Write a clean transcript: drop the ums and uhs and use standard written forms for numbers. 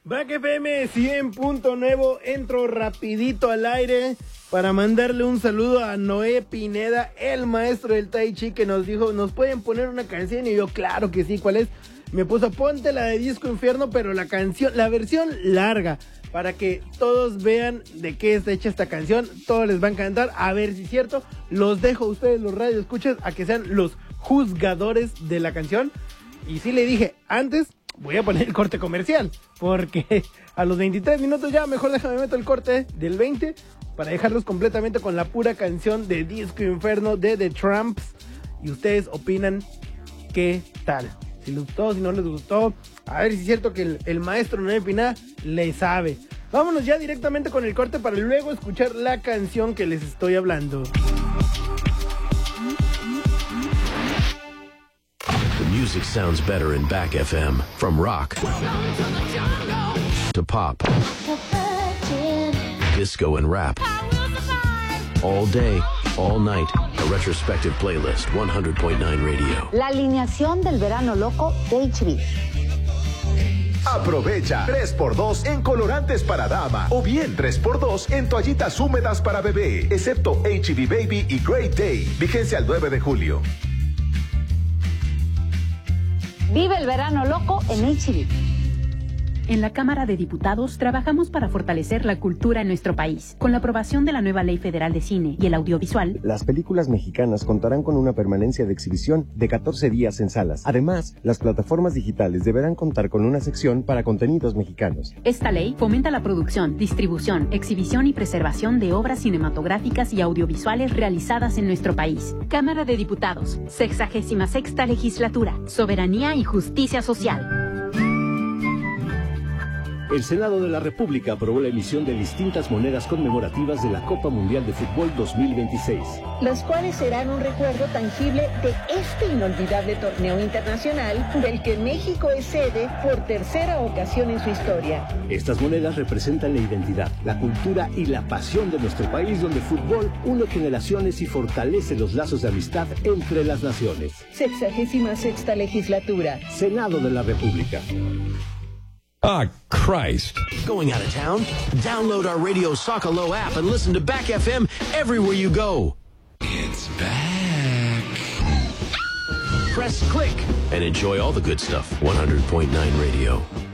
Back FM 100.9, entro rapidito al aire para mandarle un saludo a Noé Pineda, el maestro del Tai Chi, que nos dijo, ¿nos pueden poner una canción? Y yo, claro que sí, ¿cuál es? Me puso, ponte la de Disco Infierno, pero la canción, la versión larga, para que todos vean de qué está hecha esta canción, todos les va a encantar, a ver si es cierto, los dejo a ustedes, los radioescuchas, a que sean los juzgadores de la canción, y sí le dije, antes voy a poner el corte comercial, porque a los 23 minutos ya, mejor déjame meter el corte del 20, para dejarlos completamente con la pura canción de Disco Inferno de The Tramps, y ustedes opinan qué tal. Si les gustó, si no les gustó, a ver si es cierto que el maestro Noé Pineda le sabe. Vámonos ya directamente con el corte para luego escuchar la canción que les estoy hablando. The music sounds better in Back FM. From rock to pop, disco and rap. All day, all night, a retrospective playlist, 100.9 Radio. La alineación del verano loco de HB. Aprovecha 3x2 en colorantes para dama o bien 3x2 en toallitas húmedas para bebé, excepto HB Baby y Great Day. Vigencia al 9 de julio. Vive el verano loco en HB. En la Cámara de Diputados trabajamos para fortalecer la cultura en nuestro país. Con la aprobación de la nueva Ley Federal de Cine y el Audiovisual, las películas mexicanas contarán con una permanencia de exhibición de 14 días en salas. Además, las plataformas digitales deberán contar con una sección para contenidos mexicanos. Esta ley fomenta la producción, distribución, exhibición y preservación de obras cinematográficas y audiovisuales realizadas en nuestro país. Cámara de Diputados, 66ª Legislatura, Soberanía y Justicia Social. El Senado de la República aprobó la emisión de distintas monedas conmemorativas de la Copa Mundial de Fútbol 2026. Las cuales serán un recuerdo tangible de este inolvidable torneo internacional del que México es sede por tercera ocasión en su historia. Estas monedas representan la identidad, la cultura y la pasión de nuestro país, donde el fútbol une generaciones y fortalece los lazos de amistad entre las naciones. 66ª Legislatura. Senado de la República. Ah, Christ. Going out of town? Download our Radio Socalo app and listen to Back FM everywhere you go. It's back. Press click and enjoy all the good stuff. 100.9 Radio.